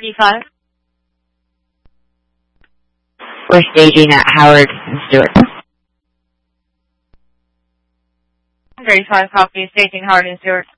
35. We're staging at Howard and Stewart. 35, copy, staging Howard and Stewart.